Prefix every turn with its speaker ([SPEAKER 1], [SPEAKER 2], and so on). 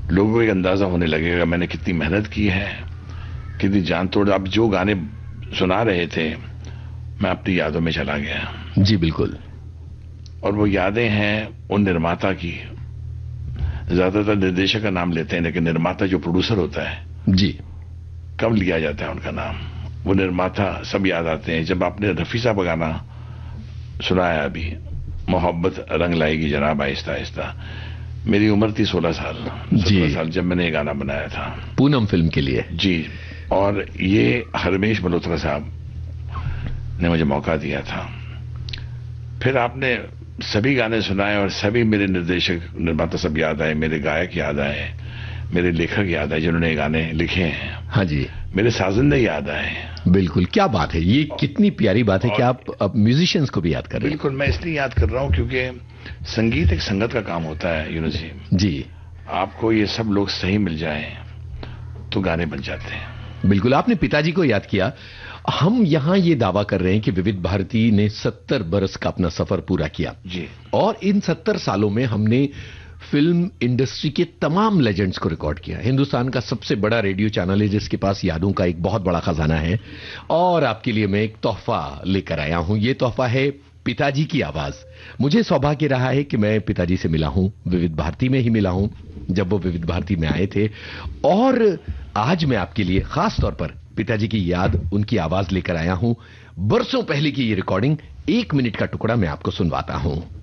[SPEAKER 1] लोगों को एक अंदाजा होने लगेगा मैंने कितनी मेहनत की है, कितनी जान तोड़। अब जो गाने सुना रहे थे मैं अपनी यादों में चला गया।
[SPEAKER 2] जी बिल्कुल।
[SPEAKER 1] और वो यादें हैं उन निर्माता की, ज्यादातर निर्देशक का नाम लेते हैं लेकिन निर्माता जो प्रोड्यूसर होता है
[SPEAKER 2] जी,
[SPEAKER 1] कम लिया जाता है उनका नाम। वो निर्माता सब याद आते हैं। जब आपने रफी साहब का गाना सुनाया अभी, मोहब्बत रंग लाएगी जनाब आहिस्ता आहिस्ता, मेरी उम्र थी 16 साल जब मैंने ये गाना बनाया था
[SPEAKER 2] पूनम फिल्म के लिए।
[SPEAKER 1] जी। और ये हरमेश मल्होत्रा साहब ने मुझे मौका दिया था। फिर आपने सभी गाने सुनाए और सभी मेरे निर्देशक निर्माता सब याद आए, मेरे गायक याद आए, मेरे लेखक याद आए जिन्होंने गाने लिखे हैं।
[SPEAKER 2] हाँ जी,
[SPEAKER 1] मेरे साजिंदे याद आए।
[SPEAKER 2] बिल्कुल, क्या बात है, ये कितनी प्यारी बात है कि आप अब म्यूजिशियंस को भी याद कर रहे हैं।
[SPEAKER 1] बिल्कुल, मैं इसलिए याद कर रहा हूं क्योंकि संगीत एक संगत का काम होता है यूनुस जी।
[SPEAKER 2] जी,
[SPEAKER 1] आपको ये सब लोग सही मिल जाएं तो गाने बन जाते हैं।
[SPEAKER 2] बिल्कुल। आपने पिताजी को याद किया। हम यहां ये दावा कर रहे हैं कि विविध भारती ने 70 बरस का अपना सफर पूरा किया
[SPEAKER 1] जी।
[SPEAKER 2] और इन 70 सालों में हमने फिल्म इंडस्ट्री के तमाम लेजेंड्स को रिकॉर्ड किया। हिंदुस्तान का सबसे बड़ा रेडियो चैनल है जिसके पास यादों का एक बहुत बड़ा खजाना है। और आपके लिए मैं एक तोहफा लेकर आया हूं। ये तोहफा है पिताजी की आवाज। मुझे सौभाग्य रहा है कि मैं पिताजी से मिला हूं, विविध भारती में ही मिला हूं जब वो विविध भारती में आए थे। और आज मैं आपके लिए खास तौर पर पिताजी की याद, उनकी आवाज लेकर आया हूं। बरसों पहले की ये रिकॉर्डिंग, 1 मिनट का टुकड़ा मैं आपको सुनवाता हूं।